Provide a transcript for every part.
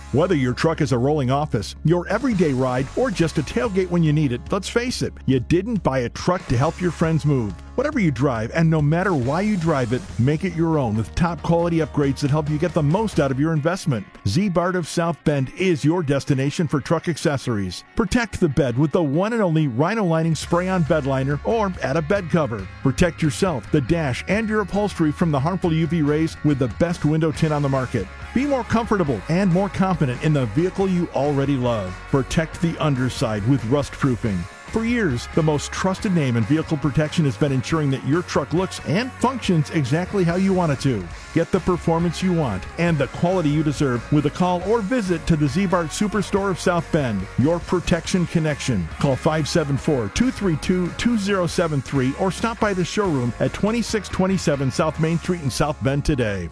Whether your truck is a rolling office, your everyday ride, or just a tailgate when you need it, let's face it, you didn't buy a truck to help your friends move. Whatever you drive, and no matter why you drive it, make it your own with top quality upgrades that help you get the most out of your investment. Z-Bart of South Bend is your destination for truck accessories. Protect the bed with the one and only Rhino Lining Spray-On Bed Liner or add a bed cover. Protect yourself, the dash, and your upholstery from the harmful UV rays with the best window tint on the market. Be more comfortable and more confident in the vehicle you already love. Protect the underside with rust proofing. For years, the most trusted name in vehicle protection has been ensuring that your truck looks and functions exactly how you want it to. Get the performance you want and the quality you deserve with a call or visit to the Z-Bart Superstore of South Bend, your protection connection. Call 574-232-2073 or stop by the showroom at 2627 South Main Street in South Bend today.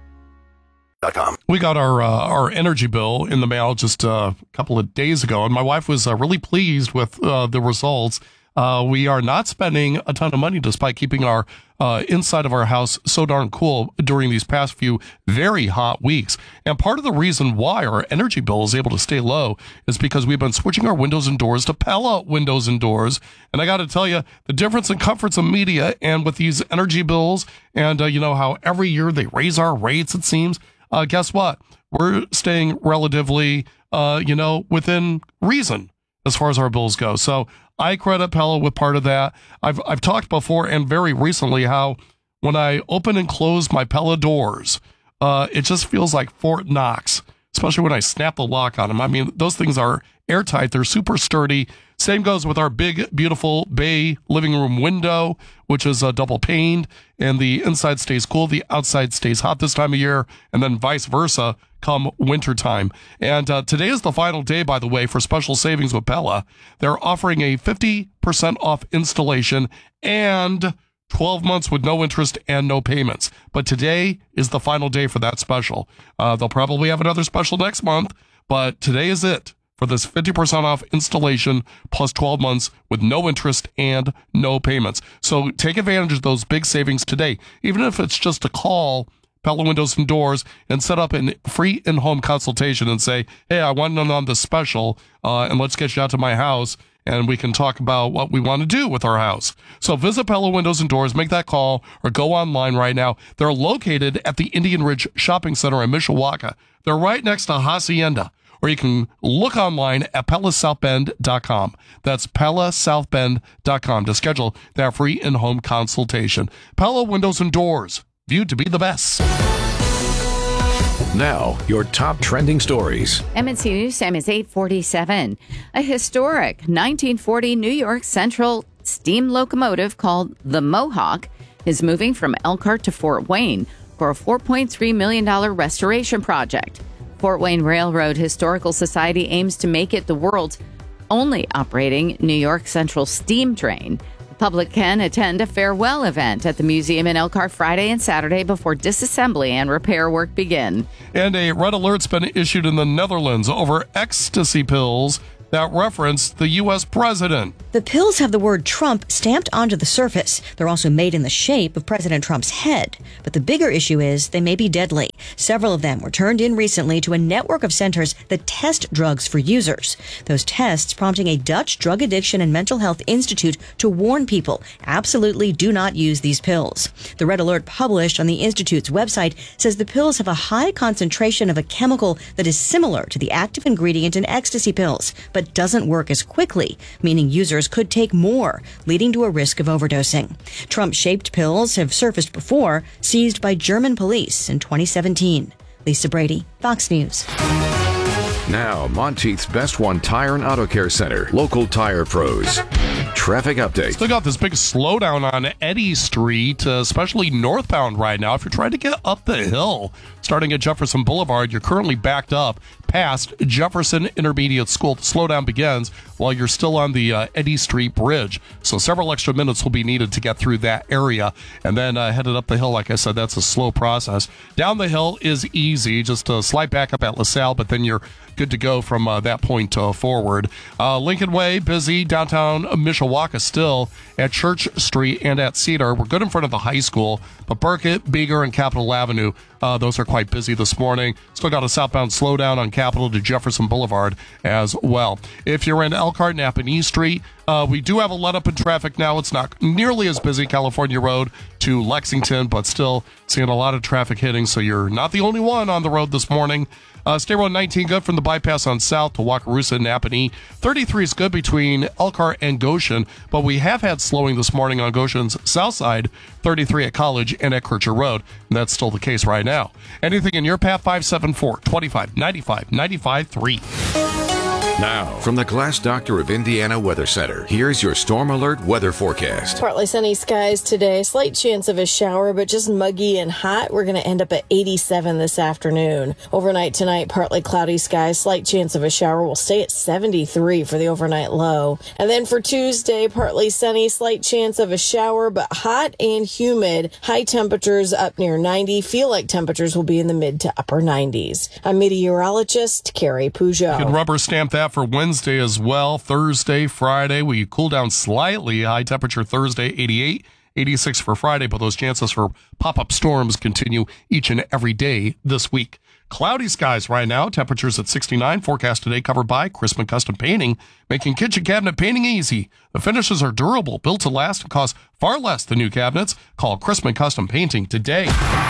We got our energy bill in the mail just a couple of days ago, and my wife was really pleased with the results. We are not spending a ton of money despite keeping our inside of our house so darn cool during these past few very hot weeks. And part of the reason why our energy bill is able to stay low is because we've been switching our windows and doors to Pella windows and doors. And I got to tell you, the difference in comforts of media and with these energy bills and, how every year they raise our rates, it seems. Guess what? We're staying relatively, within reason as far as our bills go. So I credit Pella with part of that. I've talked before and very recently how when I open and close my Pella doors, it just feels like Fort Knox, especially when I snap the lock on them. I mean, those things are airtight. They're super sturdy. Same goes with our big, beautiful bay living room window, which is double paned, and the inside stays cool. The outside stays hot this time of year, and then vice versa come wintertime. And today is the final day, by the way, for special savings with Pella. They're offering a 50% off installation and 12 months with no interest and no payments. But today is the final day for that special. They'll probably have another special next month, but today is it for this 50% off installation plus 12 months with no interest and no payments. So take advantage of those big savings today, even if it's just to call Pella Windows and Doors and set up a free in-home consultation and say, hey, I want to know on this special, and let's get you out to my house, and we can talk about what we want to do with our house. So visit Pella Windows and Doors, make that call, or go online right now. They're located at the Indian Ridge Shopping Center in Mishawaka. They're right next to Hacienda. Or you can look online at PellaSouthBend.com. That's PellaSouthBend.com to schedule that free in-home consultation. Pella Windows and Doors, viewed to be the best. Now, your top trending stories. MNC News time is 8:47. A historic 1940 New York Central steam locomotive called the Mohawk is moving from Elkhart to Fort Wayne for a $4.3 million restoration project. Fort Wayne Railroad Historical Society aims to make it the world's only operating New York Central steam train. The public can attend a farewell event at the museum in Elkhart Friday and Saturday before disassembly and repair work begin. And a red alert's been issued in the Netherlands over ecstasy pills that reference the U.S. president. The pills have the word Trump stamped onto the surface. They're also made in the shape of President Trump's head. But the bigger issue is they may be deadly. Several of them were turned in recently to a network of centers that test drugs for users. Those tests prompting a Dutch drug addiction and mental health institute to warn people absolutely do not use these pills. The red alert published on the institute's website says the pills have a high concentration of a chemical that is similar to the active ingredient in ecstasy pills, but doesn't work as quickly, meaning users could take more, leading to a risk of overdosing. Trump-shaped pills have surfaced before, seized by German police in 2017. Lisa Brady, Fox News. Now, Monteith's Best One Tire and Auto Care Center, local tire pros. Traffic update. Still got this big slowdown on Eddy Street, especially northbound right now. If you're trying to get up the hill, starting at Jefferson Boulevard, you're currently backed up past Jefferson Intermediate School. The slowdown begins while you're still on the Eddy Street Bridge. So several extra minutes will be needed to get through that area. And then headed up the hill, like I said, that's a slow process. Down the hill is easy, just a slight back up at LaSalle, but then you're good to go from that point forward. Lincoln Way, busy. Downtown Mishawaka still at Church Street and at Cedar. We're good in front of the high school, but Burkett, Beeger, and Capitol Avenue Those are quite busy this morning. Still got a southbound slowdown on Capitol to Jefferson Boulevard as well. If you're in Elkhart, Napanee Street, we do have a let up in traffic now. It's not nearly as busy California Road to Lexington, but still seeing a lot of traffic hitting, so you're not the only one on the road this morning. State Road 19 good from the bypass on south to Wakarusa and Napanee. 33 is good between Elkhart and Goshen, but we have had slowing this morning on Goshen's south side, 33 at College and at Kircher Road, and that's still the case right now. Anything in your path, 574-2595-95-3. Now, from the Glass Doctor of Indiana Weather Center, here's your Storm Alert weather forecast. Partly sunny skies today. Slight chance of a shower, but just muggy and hot. We're going to end up at 87 this afternoon. Overnight tonight, partly cloudy skies. Slight chance of a shower. We'll stay at 73 for the overnight low. And then for Tuesday, partly sunny. Slight chance of a shower, but hot and humid. High temperatures up near 90. Feel like temperatures will be in the mid to upper 90s. I'm meteorologist Carrie Peugeot. You can rubber stamp that for Wednesday as well. Thursday, Friday, we cool down slightly. High temperature Thursday, 88, 86 for Friday, but those chances for pop-up storms continue each and every day this week. Cloudy skies right now, temperatures at 69. Forecast today covered by Chrisman Custom Painting, making kitchen cabinet painting easy. The finishes are durable, built to last, and cost far less than new cabinets. Call Chrisman Custom Painting today.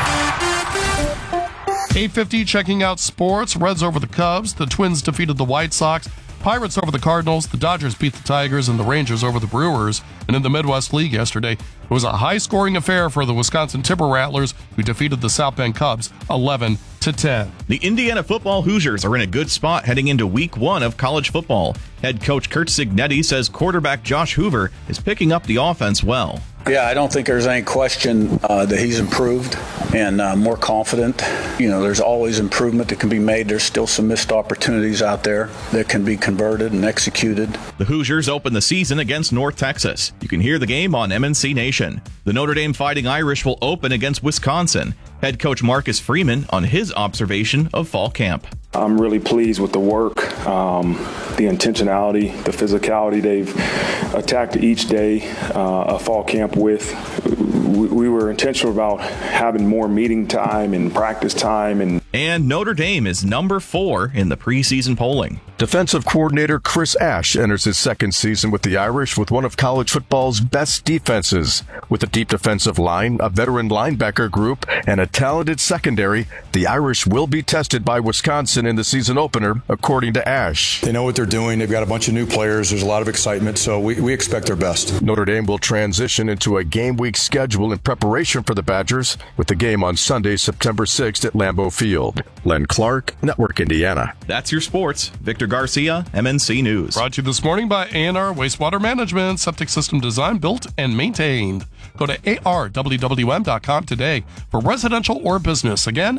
8:50, checking out sports. Reds over the Cubs. The Twins defeated the White Sox. Pirates over the Cardinals. The Dodgers beat the Tigers, and the Rangers over the Brewers. And in the Midwest League yesterday, it was a high-scoring affair for the Wisconsin Timber Rattlers, who defeated the South Bend Cubs 11-10. The Indiana football Hoosiers are in a good spot heading into Week 1 of college football. Head coach Kurt Cignetti says quarterback Josh Hoover is picking up the offense well. Yeah, I don't think there's any question that he's improved and more confident. You know, there's always improvement that can be made. There's still some missed opportunities out there that can be converted and executed. The Hoosiers open the season against North Texas. You can hear the game on MNC Nation. The Notre Dame Fighting Irish will open against Wisconsin. Head coach Marcus Freeman on his observation of fall camp. I'm really pleased with the work, the intentionality, the physicality they've attacked each day of fall camp with. We were intentional about having more meeting time and practice time. And Notre Dame is number 4 in the preseason polling. Defensive coordinator Chris Ash enters his second season with the Irish with one of college football's best defenses. With a deep defensive line, a veteran linebacker group, and a talented secondary, the Irish will be tested by Wisconsin in the season opener, according to Ash. They know what they're doing. They've got a bunch of new players. There's a lot of excitement, so we expect their best. Notre Dame will transition into a game week schedule in preparation for the Badgers, with the game on Sunday, September 6th at Lambeau Field. Len Clark, Network Indiana. That's your sports. Victor Garcia, MNC News. Brought to you this morning by A&R Wastewater Management. Septic system design, built, and maintained. Go to arwwm.com today for residential or business. Again,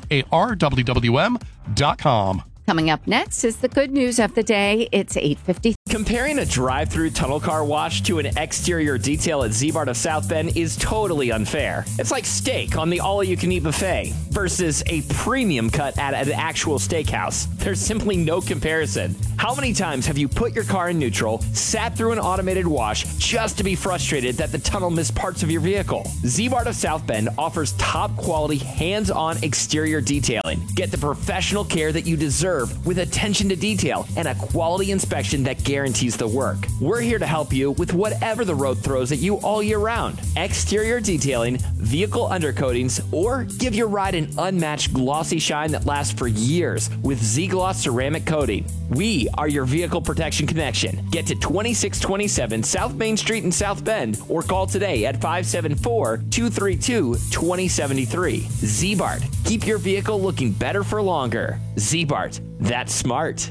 arwwm.com. Coming up next is the good news of the day. It's 8:50. Comparing a drive-through tunnel car wash to an exterior detail at Z-Bart of South Bend is totally unfair. It's like steak on the all-you-can-eat buffet versus a premium cut at an actual steakhouse. There's simply no comparison. How many times have you put your car in neutral, sat through an automated wash just to be frustrated that the tunnel missed parts of your vehicle? Z-Bart of South Bend offers top-quality, hands-on exterior detailing. Get the professional care that you deserve with attention to detail and a quality inspection that guarantees the work. We're here to help you with whatever the road throws at you all year round. Exterior detailing, vehicle undercoatings, or give your ride an unmatched glossy shine that lasts for years with Z-Gloss ceramic coating. We are your vehicle protection connection. Get to 2627 South Main Street in South Bend or call today at 574-232-2073. Z-Bart. Keep your vehicle looking better for longer. Z-Bart. That's smart.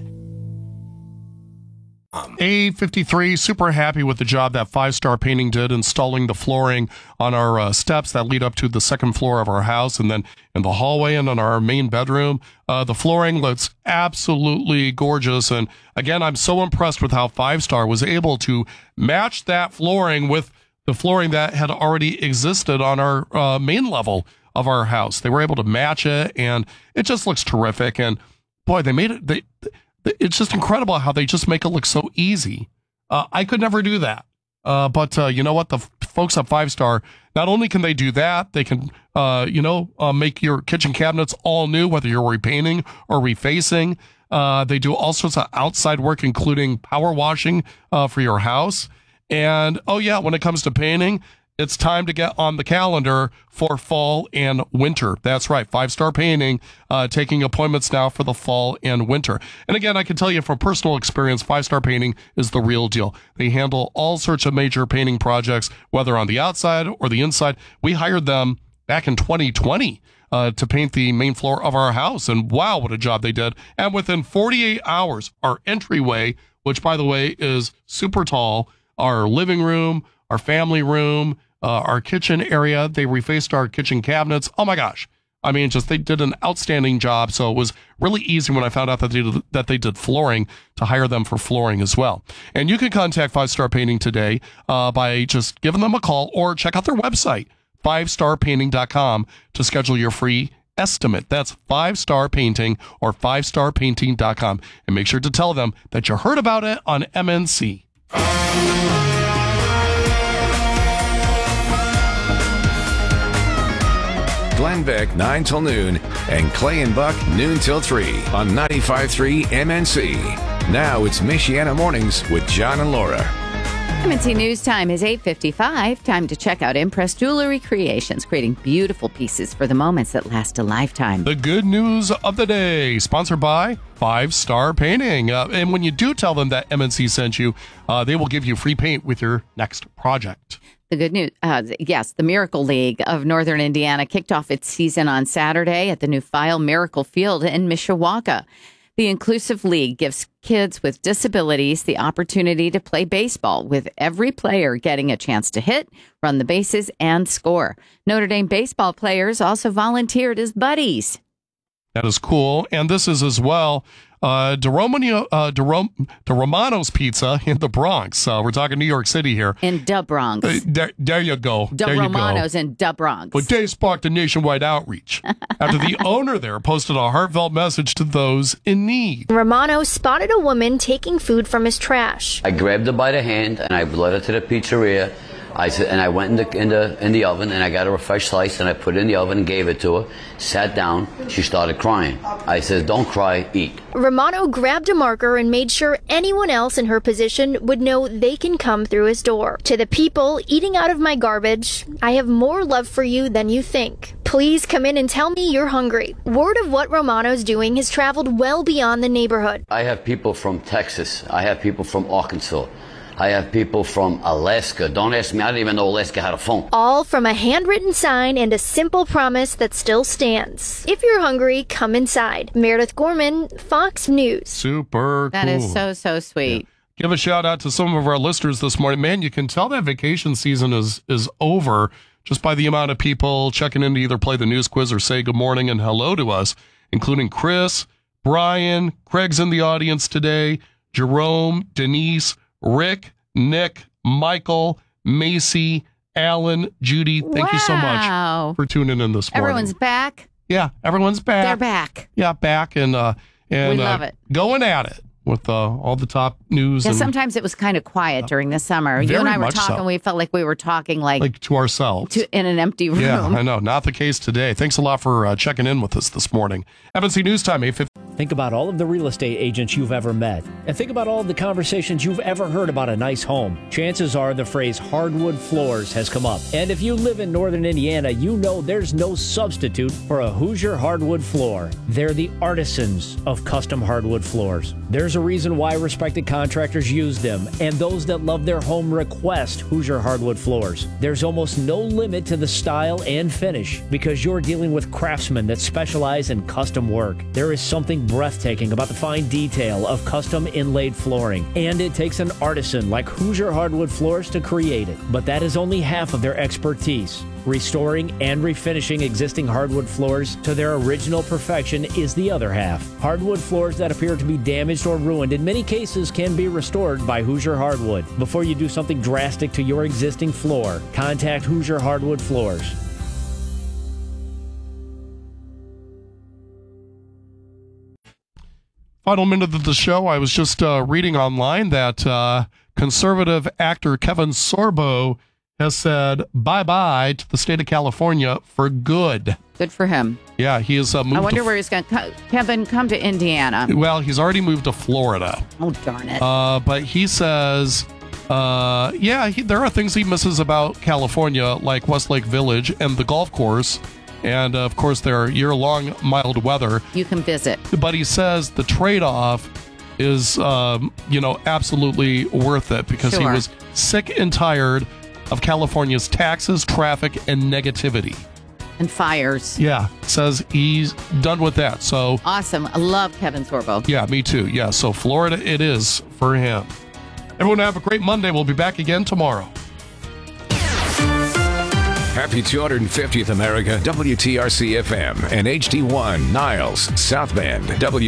8:53, super happy with the job that Five Star Painting did installing the flooring on our steps that lead up to the second floor of our house, and then in the hallway and in our main bedroom. The flooring looks absolutely gorgeous, and again, I'm so impressed with how Five Star was able to match that flooring with the flooring that had already existed on our main level of our house. They were able to match it, and it just looks terrific. And boy, they made it. It's just incredible how they just make it look so easy. I could never do that. But you know what? The folks at 5 Star, not only can they do that, they can, make your kitchen cabinets all new, whether you're repainting or refacing. They do all sorts of outside work, including power washing for your house. And, when it comes to painting, it's time to get on the calendar for fall and winter. That's right. 5 Star Painting, taking appointments now for the fall and winter. And again, I can tell you from personal experience, 5 Star Painting is the real deal. They handle all sorts of major painting projects, whether on the outside or the inside. We hired them back in 2020 to paint the main floor of our house. And wow, what a job they did. And within 48 hours, our entryway, which by the way is super tall, our living room, our family room, our kitchen area. They refaced our kitchen cabinets. Oh my gosh. I mean, they did an outstanding job. So it was really easy when I found out that they did flooring to hire them for flooring as well. And you can contact 5 Star Painting today by just giving them a call or check out their website, 5starpainting.com, to schedule your free estimate. That's 5 Star Painting or 5starpainting.com. And make sure to tell them that you heard about it on MNC. Glenn Beck, 9 till noon, and Clay and Buck, noon till 3 on 95.3 MNC. Now it's Michiana Mornings with John and Laura. MNC News Time is 8:55. Time to check out Impress Jewelry Creations, creating beautiful pieces for the moments that last a lifetime. The good news of the day, sponsored by 5 Star Painting. And when you do tell them that MNC sent you, they will give you free paint with your next project. The good news, yes, the Miracle League of Northern Indiana kicked off its season on Saturday at the new File Miracle Field in Mishawaka. The Inclusive League gives kids with disabilities the opportunity to play baseball, with every player getting a chance to hit, run the bases, and score. Notre Dame baseball players also volunteered as buddies. That is cool. And this is as well DeRomano's Pizza in the Bronx. We're talking New York City here. In the Bronx. There you go. DeRomano's in the Bronx. But they sparked a nationwide outreach after the owner there posted a heartfelt message to those in need. Romano spotted a woman taking food from his trash. I grabbed her by the hand and I led her to the pizzeria. I went in the oven and I got her a fresh slice and I put it in the oven and gave it to her. Sat down. She started crying. I said, "Don't cry, eat." Romano grabbed a marker and made sure anyone else in her position would know they can come through his door. To the people eating out of my garbage, I have more love for you than you think. Please come in and tell me you're hungry. Word of what Romano's doing has traveled well beyond the neighborhood. I have people from Texas. I have people from Arkansas. I have people from Alaska. Don't ask me. I didn't even know Alaska had a phone. All from a handwritten sign and a simple promise that still stands. If you're hungry, come inside. Meredith Gorman, Fox News. Super cool. That is so sweet. Yeah. Give a shout out to some of our listeners this morning. Man, you can tell that vacation season is over just by the amount of people checking in to either play the news quiz or say good morning and hello to us, including Chris, Brian, Craig's in the audience today, Jerome, Denise, Rick, Nick, Michael, Macy, Alan, Judy. Thank you so much for tuning in this morning. Everyone's back. Yeah, everyone's back. They're back. Yeah, back and we love it. Going at it with all the top news. Yeah, and sometimes it was kind of quiet during the summer. You and I were talking. So. We felt like we were talking like to ourselves in an empty room. Yeah, I know. Not the case today. Thanks a lot for checking in with us this morning. MNC News Time, 8:50. Think about all of the real estate agents you've ever met, and think about all of the conversations you've ever heard about a nice home. Chances are the phrase hardwood floors has come up. And if you live in Northern Indiana, you know there's no substitute for a Hoosier hardwood floor. They're the artisans of custom hardwood floors. There's a reason why respected contractors use them, and those that love their home request Hoosier hardwood floors. There's almost no limit to the style and finish because you're dealing with craftsmen that specialize in custom work. There is something breathtaking about the fine detail of custom inlaid flooring, and it takes an artisan like Hoosier Hardwood Floors to create it. But that is only half of their expertise. Restoring and refinishing existing hardwood floors to their original perfection is the other half. Hardwood floors that appear to be damaged or ruined in many cases can be restored by Hoosier Hardwood. Before you do something drastic to your existing floor, contact Hoosier Hardwood Floors. Final minute of the show. I was just reading online that conservative actor Kevin Sorbo has said bye-bye to the state of California for good. Good for him. Yeah, he has moved. I wonder where he's going to Kevin, come to Indiana. Well, he's already moved to Florida. Oh, darn it. But he says, there are things he misses about California, like Westlake Village and the golf course. And, of course, their year-long mild weather. You can visit. But he says the trade-off is, absolutely worth it because he was sick and tired of California's taxes, traffic, and negativity. And fires. Yeah, says he's done with that. So awesome. I love Kevin Sorbo. Yeah, me too. Yeah, so Florida it is for him. Everyone have a great Monday. We'll be back again tomorrow. Happy 250th America, WTRC FM and HD1 Niles, South Bend,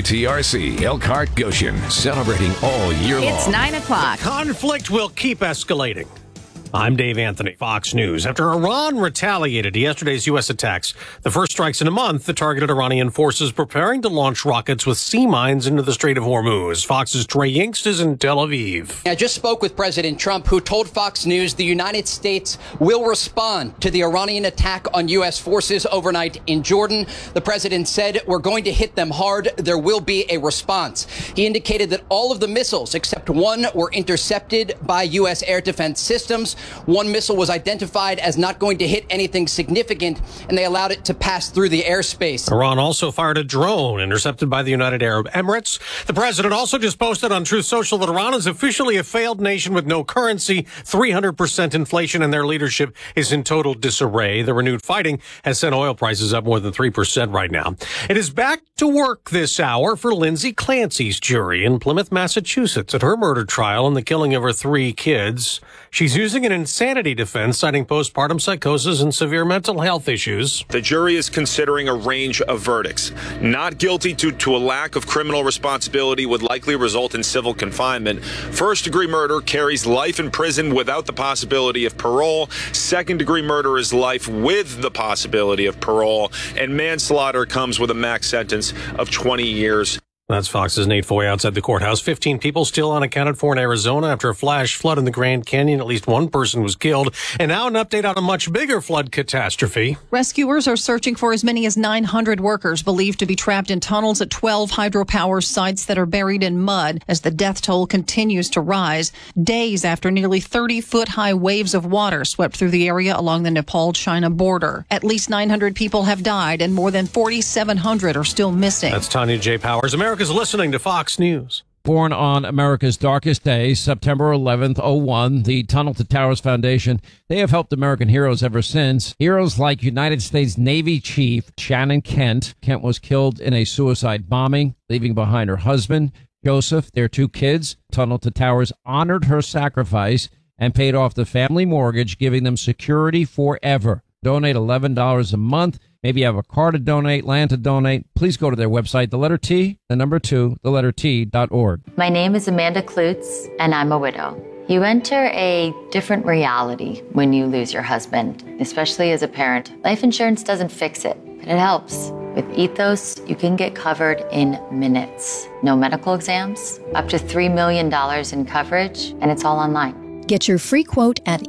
WTRC Elkhart Goshen, celebrating all year long. It's 9 o'clock. The conflict will keep escalating. I'm Dave Anthony, Fox News. After Iran retaliated to yesterday's U.S. attacks, the first strikes in a month, the targeted Iranian forces preparing to launch rockets with sea mines into the Strait of Hormuz. Fox's Trey Yingst is in Tel Aviv. I just spoke with President Trump, who told Fox News the United States will respond to the Iranian attack on U.S. forces overnight in Jordan. The president said, we're going to hit them hard. There will be a response. He indicated that all of the missiles, except one, were intercepted by U.S. air defense systems. One missile was identified as not going to hit anything significant, and they allowed it to pass through the airspace. Iran also fired a drone intercepted by the United Arab Emirates. The president also just posted on Truth Social that Iran is officially a failed nation with no currency, 300% inflation, and their leadership is in total disarray. The renewed fighting has sent oil prices up more than 3% right now. It is back to work this hour for Lindsay Clancy's jury in Plymouth, Massachusetts at her murder trial and the killing of her 3 kids. She's using an insanity defense, citing postpartum psychosis and severe mental health issues. The jury is considering a range of verdicts. Not guilty due to a lack of criminal responsibility would likely result in civil confinement. First-degree murder carries life in prison without the possibility of parole. Second-degree murder is life with the possibility of parole. And manslaughter comes with a max sentence of 20 years. That's Fox's Nate Foy outside the courthouse. 15 people still unaccounted for in Arizona after a flash flood in the Grand Canyon. At least one person was killed. And now an update on a much bigger flood catastrophe. Rescuers are searching for as many as 900 workers believed to be trapped in tunnels at 12 hydropower sites that are buried in mud as the death toll continues to rise. Days after nearly 30-foot-high waves of water swept through the area along the Nepal-China border. At least 900 people have died and more than 4,700 are still missing. That's Tanya J. Powers. America's listening to Fox News. Born on America's darkest day, September 11th, 01, the Tunnel to Towers Foundation, they have helped American heroes ever since. Heroes like United States Navy Chief Shannon Kent. Kent was killed in a suicide bombing, leaving behind her husband, Joseph, their 2 kids. Tunnel to Towers honored her sacrifice and paid off the family mortgage, giving them security forever. Donate $11 a month. Maybe you have a car to donate, land to donate. Please go to their website, the letter T, the number 2, the letter T.org. My name is Amanda Klutz, and I'm a widow. You enter a different reality when you lose your husband, especially as a parent. Life insurance doesn't fix it, but it helps. With Ethos, you can get covered in minutes. No medical exams, up to $3 million in coverage, and it's all online. Get your free quote at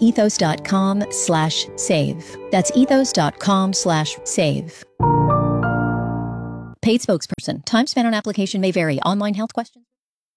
ethos.com/save. That's ethos.com/save. Paid spokesperson. Time spent on application may vary. Online health questions.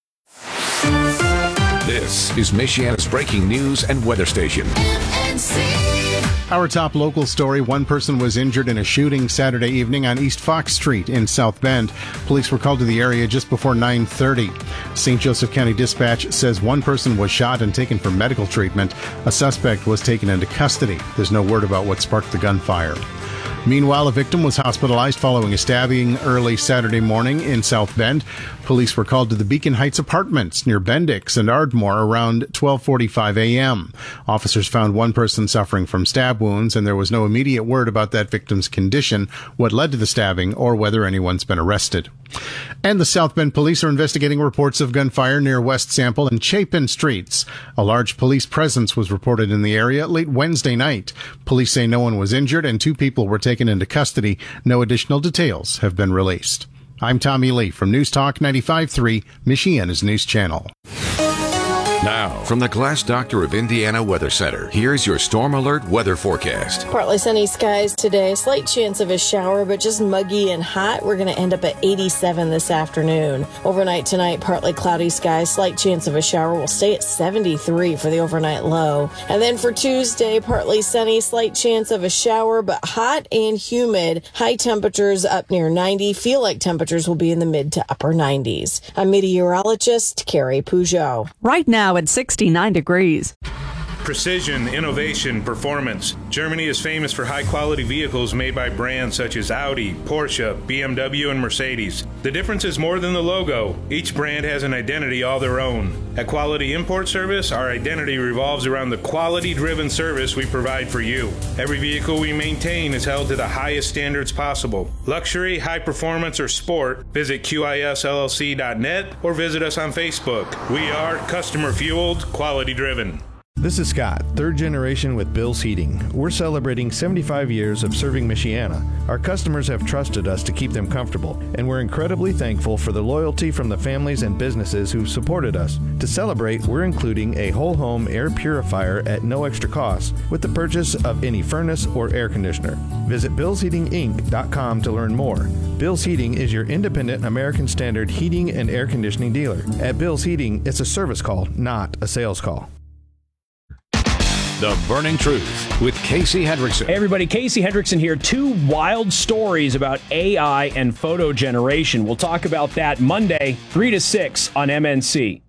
This is Michiana's breaking news and weather station. Our top local story, one person was injured in a shooting Saturday evening on East Fox Street in South Bend. Police were called to the area just before 9:30. St. Joseph County Dispatch says one person was shot and taken for medical treatment. A suspect was taken into custody. There's no word about what sparked the gunfire. Meanwhile, a victim was hospitalized following a stabbing early Saturday morning in South Bend. Police were called to the Beacon Heights apartments near Bendix and Ardmore around 12:45 a.m. Officers found one person suffering from stab wounds, and there was no immediate word about that victim's condition, what led to the stabbing, or whether anyone's been arrested. And the South Bend police are investigating reports of gunfire near West Sample and Chapin streets. A large police presence was reported in the area late Wednesday night. Police say no one was injured and 2 people were taken into custody. No additional details have been released. I'm Tommy Lee from News Talk 95.3, Michiana's news channel. Now, from the Glass Doctor of Indiana Weather Center, here's your Storm Alert weather forecast. Partly sunny skies today. Slight chance of a shower, but just muggy and hot. We're going to end up at 87 this afternoon. Overnight tonight, partly cloudy skies. Slight chance of a shower. We'll stay at 73 for the overnight low. And then for Tuesday, partly sunny. Slight chance of a shower, but hot and humid. High temperatures up near 90. Feel like temperatures will be in the mid to upper 90s. I'm meteorologist Carrie Peugeot. Right now at 69 degrees. Precision, innovation, performance. Germany is famous for high-quality vehicles made by brands such as Audi, Porsche, BMW, and Mercedes. The difference is more than the logo. Each brand has an identity all their own. At Quality Import Service, our identity revolves around the quality-driven service we provide for you. Every vehicle we maintain is held to the highest standards possible. Luxury, high performance, or sport, visit QISLLC.net or visit us on Facebook. We are customer-fueled, quality-driven. This is Scott, third generation with Bill's Heating. We're celebrating 75 years of serving Michiana. Our customers have trusted us to keep them comfortable, and we're incredibly thankful for the loyalty from the families and businesses who've supported us. To celebrate, we're including a whole home air purifier at no extra cost with the purchase of any furnace or air conditioner. Visit BillsHeatingInc.com to learn more. Bill's Heating is your independent American Standard heating and air conditioning dealer. At Bill's Heating, it's a service call, not a sales call. The Burning Truth with Casey Hendrickson. Hey everybody, Casey Hendrickson here. 2 wild stories about AI and photo generation. We'll talk about that Monday, 3 to 6 on MNC.